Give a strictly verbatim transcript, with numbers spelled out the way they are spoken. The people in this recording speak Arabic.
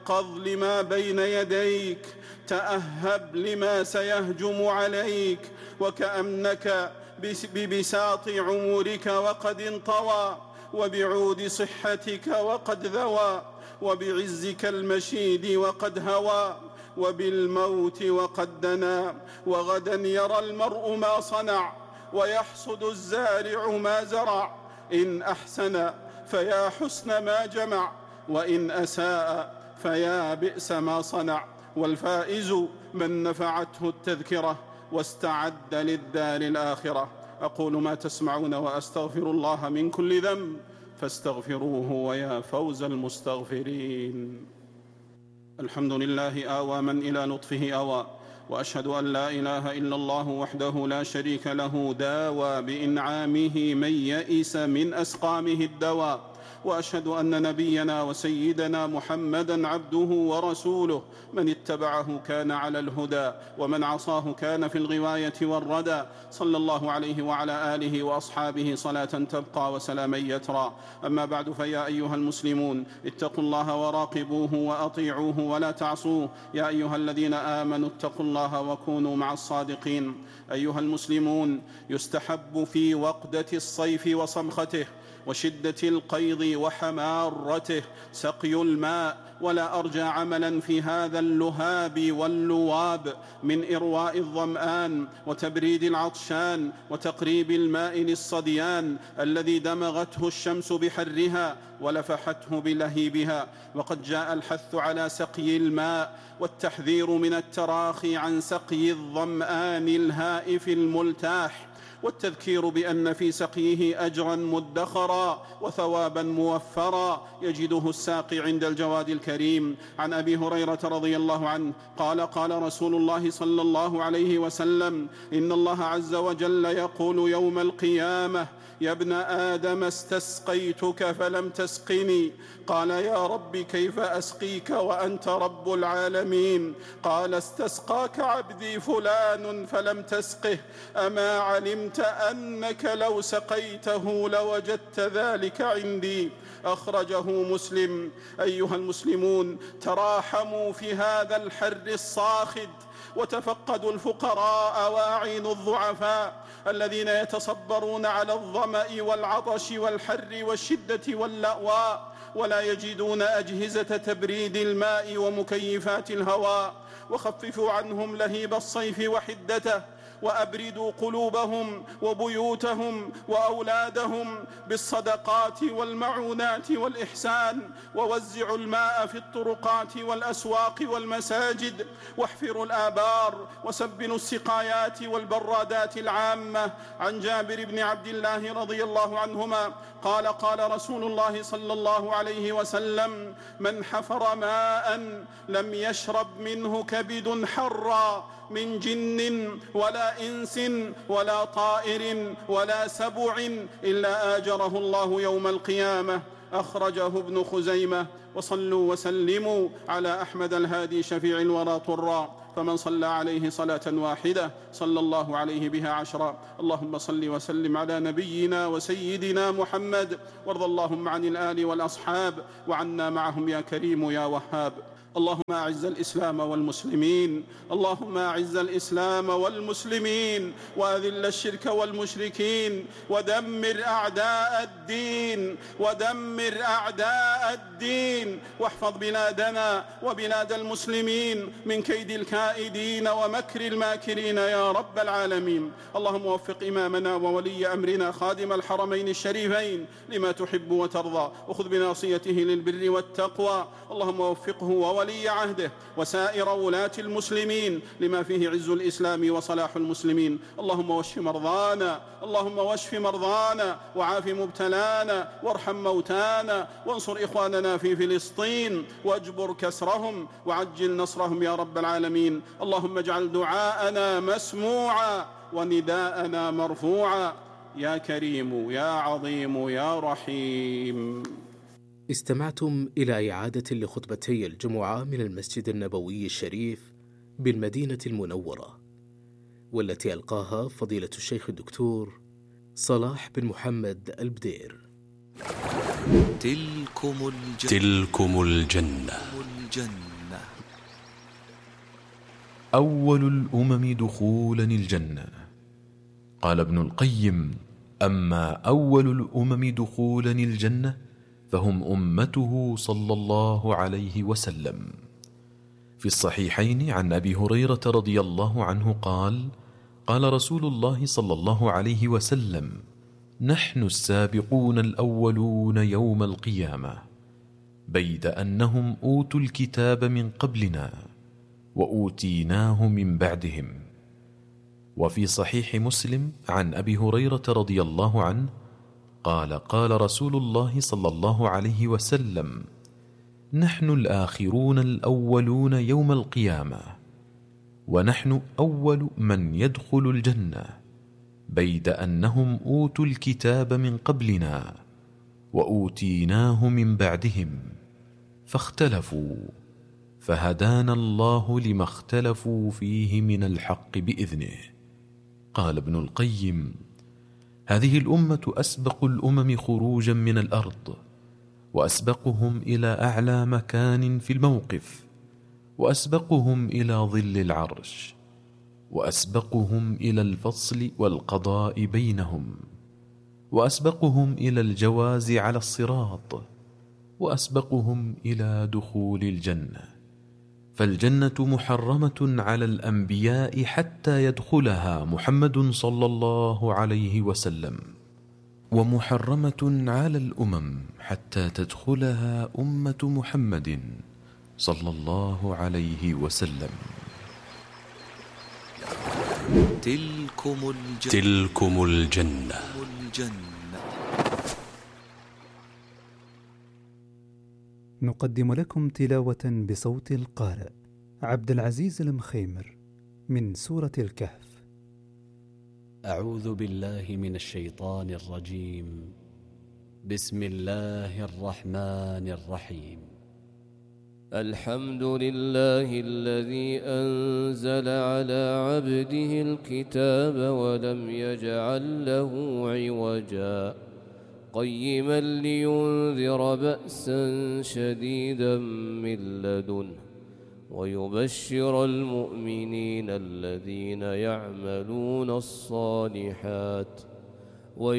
قض لما بين يديك، تأهب لما سيهجم عليك، وكأنك ببساط عمرك وقد انطوى، وبعود صحتك وقد ذوى، وبعزك المشيد وقد هوى، وبالموت وقد دنا. وغدا يرى المرء ما صنع، ويحصد الزارع ما زرع. إن أحسن فيا حسن ما جمع، وإن أساء فيا بئس ما صنع. والفائز من نفعته التذكرة واستعد للدار الآخرة. أقول ما تسمعون وأستغفر الله من كل ذنب فاستغفروه ويا فوز المستغفرين. الحمد لله آوى من إلى لطفه أوى، وأشهد أن لا إله إلا الله وحده لا شريك له داوى بإنعامه من يئس من أسقامه الدواء. وأشهد أن نبينا وسيدنا محمدًا عبده ورسوله، من اتبعه كان على الهدى، ومن عصاه كان في الغواية والردى. صلى الله عليه وعلى آله وأصحابه صلاة تبقى وسلاما يترى. أما بعد، فيا أيها المسلمون اتقوا الله وراقبوه وأطيعوه ولا تعصوه. يا أيها الذين آمنوا اتقوا الله وكونوا مع الصادقين. أيها المسلمون، يستحب في وقدة الصيف وصمخته وشدة القيض وحمارته سقي الماء، ولا أرجى عملا في هذا اللهاب واللواب من إرواء الظمآن وتبريد العطشان وتقريب الماء للصديان الذي دمغته الشمس بحرها ولفحته بلهيبها. وقد جاء الحث على سقي الماء والتحذير من التراخي عن سقي الظمآن الهائف الملتاح، والتذكير بأن في سقيه أجرا مدخرا وثوابا موفرا يجده الساقي عند الجواد الكريم. عن أبي هريرة رضي الله عنه قال: قال رسول الله صلى الله عليه وسلم: إن الله عز وجل يقول يوم القيامة: يا ابن آدم استسقيتك فلم تسقني. قال: يا رب كيف أسقيك وأنت رب العالمين؟ قال: استسقاك عبدي فلان فلم تسقه، أما علمت أنك لو سقيته لوجدت ذلك عندي؟ أخرجه مسلم. أيها المسلمون، تراحموا في هذا الحر الصاخب، وتفقدوا الفقراء وأعينوا الضعفاء الذين يتصبرون على الظمأ والعطش والحر والشدة واللأواء، ولا يجدون أجهزة تبريد الماء ومكيفات الهواء. وخففوا عنهم لهيب الصيف وحدته، وأبردوا قلوبهم وبيوتهم وأولادهم بالصدقات والمعونات والإحسان. ووزعوا الماء في الطرقات والأسواق والمساجد، واحفروا الآبار وسبنوا السقايات والبرادات العامة. عن جابر بن عبد الله رضي الله عنهما قال: قال رسول الله صلى الله عليه وسلم: من حفر ماء لم يشرب منه كبد حرا من جن ولا إنس ولا طائر ولا سبع إلا آجره الله يوم القيامة. أخرجه ابن خزيمة. وصلوا وسلموا على أحمد الهادي شفيع الورى طرا، فمن صلى عليه صلاة واحدة صلى الله عليه بها عشرا. اللهم صل وسلم على نبينا وسيدنا محمد، وارض اللهم عن الآل والأصحاب وعنا معهم يا كريم يا وهاب. اللهم أعز الإسلام والمسلمين، اللهم أعز الإسلام والمسلمين، وأذل الشرك والمشركين، ودمر أعداء الدين، ودمر أعداء الدين، واحفظ بلادنا وبلاد المسلمين من كيد الكائدين ومكر الماكرين يا رب العالمين. اللهم وفق إمامنا وولي أمرنا خادم الحرمين الشريفين لما تحب وترضى، وخذ بناصيته للبر والتقوى. اللهم وفقه وولي عهده وسائر ولاة المسلمين لما فيه عز الإسلام وصلاح المسلمين. اللهم واشف مرضانا، اللهم واشف مرضانا، وعاف مبتلانا، وارحم موتانا، وانصر إخواننا في فلسطين، واجبر كسرهم، وعجل نصرهم يا رب العالمين. اللهم اجعل دعاءنا مسموعا ونداءنا مرفوعا يا كريم يا عظيم يا رحيم. استمعتم إلى إعادة لخطبتي الجمعة من المسجد النبوي الشريف بالمدينة المنورة، والتي ألقاها فضيلة الشيخ الدكتور صلاح بن محمد البدير. تلكم الجنة, تلكم الجنة الجنة. أول الأمم دخولا الجنة. قال ابن القيم: أما أول الأمم دخولا الجنة فهم أمته صلى الله عليه وسلم. في الصحيحين عن أبي هريرة رضي الله عنه قال: قال رسول الله صلى الله عليه وسلم: نحن السابقون الأولون يوم القيامة، بيد أنهم أوتوا الكتاب من قبلنا وأوتيناه من بعدهم. وفي صحيح مسلم عن أبي هريرة رضي الله عنه قال: قال رسول الله صلى الله عليه وسلم: نحن الآخرون الأولون يوم القيامة، ونحن أول من يدخل الجنة، بيد أنهم أوتوا الكتاب من قبلنا وأوتيناه من بعدهم، فاختلفوا فهدانا الله لما اختلفوا فيه من الحق بإذنه. قال ابن القيم: هذه الأمة أسبق الأمم خروجا من الأرض، وأسبقهم إلى أعلى مكان في الموقف، وأسبقهم إلى ظل العرش، وأسبقهم إلى الفصل والقضاء بينهم، وأسبقهم إلى الجواز على الصراط، وأسبقهم إلى دخول الجنة. فالجنة محرمة على الأنبياء حتى يدخلها محمد صلى الله عليه وسلم، ومحرمة على الأمم حتى تدخلها أمة محمد صلى الله عليه وسلم. تلكم الجنة, تلكم الجنة. الجنة. نقدم لكم تلاوة بصوت القارئ عبد العزيز المخيمر من سورة الكهف. أعوذ بالله من الشيطان الرجيم. بسم الله الرحمن الرحيم. الحمد لله الذي أنزل على عبده الكتاب ولم يجعل له عوجا قيما لينذر بأسا شديدا من لدنه ويبشر المؤمنين الذين يعملون الصالحات